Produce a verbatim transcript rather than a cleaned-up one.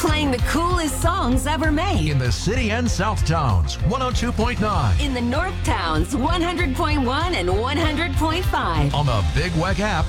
Playing the coolest songs ever made. In the city and South Towns, one oh two point nine. In the North Towns, one hundred point one and one hundred point five. On the Big Weck app